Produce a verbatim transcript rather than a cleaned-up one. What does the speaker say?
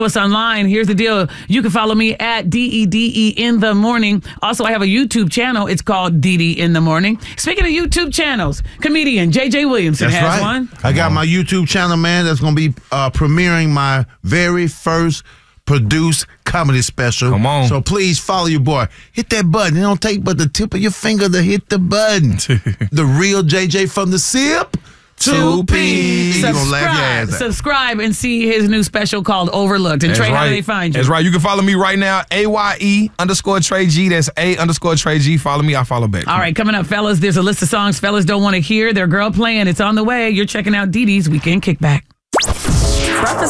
us online. Here's the deal. You can follow me at D E D E in the morning. Also, I have a YouTube channel. It's called D D in the morning. Speaking of YouTube channels, comedian J J Williamson That's has right. one. I got my YouTube channel, man, that's going to be uh, premiering my very first produced comedy special. Come on. So please follow your boy. Hit that button. It don't take but the tip of your finger to hit the button. The real J J from the SIP. Two P's. You gonna laugh your Subscribe, ass out. subscribe and see his new special called Overlooked. And That's Trey, right. how do they find you? That's right. You can follow me right now, A Y E underscore Trey G. That's A underscore Trey G. Follow me, I follow back. All right, coming up, fellas, there's a list of songs fellas don't want to hear. Their girl playing. It's on the way. You're checking out Dee Dee's Weekend Kickback. Breakfast